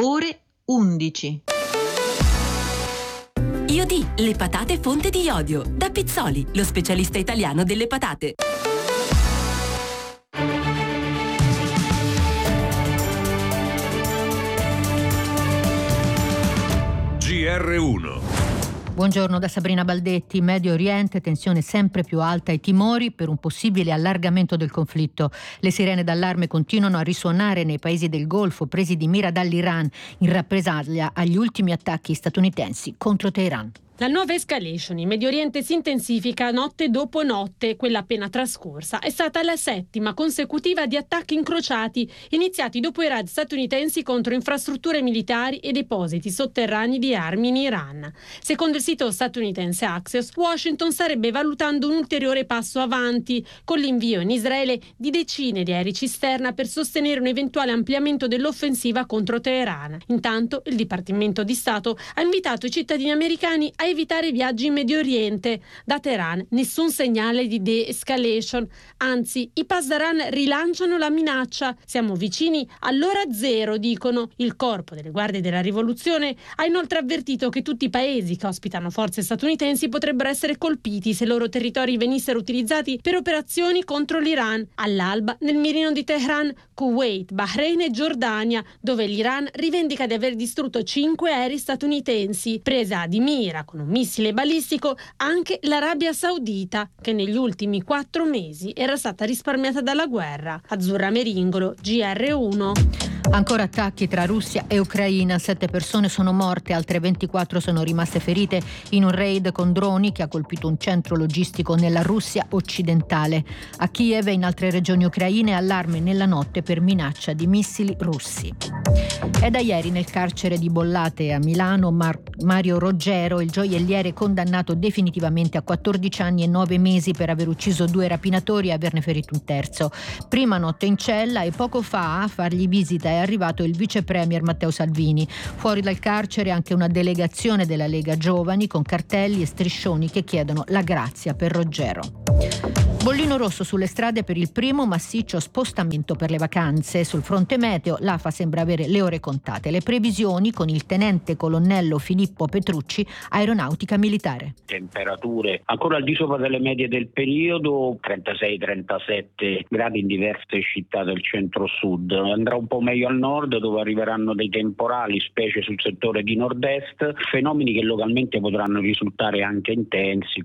ore 11. Iodì, le patate fonte di iodio. Da Pizzoli, lo specialista italiano delle patate. GR1. Buongiorno da Sabrina Baldetti. Medio Oriente, tensione sempre più alta e timori per un possibile allargamento del conflitto. Le sirene d'allarme continuano a risuonare nei paesi del Golfo presi di mira dall'Iran in rappresaglia agli ultimi attacchi statunitensi contro Teheran. La nuova escalation in Medio Oriente si intensifica notte dopo notte. Quella appena trascorsa è stata la 7ª consecutiva di attacchi incrociati iniziati dopo i raid statunitensi contro infrastrutture militari e depositi sotterranei di armi in Iran. Secondo il sito statunitense Axios, Washington starebbe valutando un ulteriore passo avanti con l'invio in Israele di decine di aerei cisterna per sostenere un eventuale ampliamento dell'offensiva contro Teheran. Intanto il Dipartimento di Stato ha invitato i cittadini americani a evitare viaggi in Medio Oriente. Da Teheran nessun segnale di de-escalation, anzi i Pasdaran rilanciano la minaccia. Siamo vicini all'ora zero, dicono. Il corpo delle guardie della rivoluzione ha inoltre avvertito che tutti i paesi che ospitano forze statunitensi potrebbero essere colpiti se i loro territori venissero utilizzati per operazioni contro l'Iran. All'alba nel mirino di Teheran, Kuwait, Bahrain e Giordania, dove l'Iran rivendica di aver distrutto 5 aerei statunitensi. Presa di mira con un missile balistico anche l'Arabia Saudita, che negli ultimi 4 mesi era stata risparmiata dalla guerra. Azzurra Meringolo, GR1. Ancora attacchi tra Russia e Ucraina. 7 persone sono morte, altre 24 sono rimaste ferite in un raid con droni che ha colpito un centro logistico nella Russia occidentale. A Kiev e in altre regioni ucraine allarme nella notte per minaccia di missili russi. È da ieri nel carcere di Bollate a Milano Mario Roggero, il gioielliere condannato definitivamente a 14 anni e 9 mesi per aver ucciso 2 rapinatori e averne ferito un terzo. Prima notte in cella e poco fa a fargli visita è arrivato il vice premier Matteo Salvini. Fuori dal carcere anche una delegazione della Lega Giovani con cartelli e striscioni che chiedono la grazia per Roggero. Bollino rosso sulle strade per il primo massiccio spostamento per le vacanze. Sul fronte meteo l'AFA sembra avere le ore contate. Le previsioni con il tenente colonnello Filippo Petrucci, Aeronautica Militare. Temperature ancora al di sopra delle medie del periodo, 36-37 gradi in diverse città del centro-sud. Andrà un po' meglio al nord, dove arriveranno dei temporali, specie sul settore di nord-est, fenomeni che localmente potranno risultare anche intensi.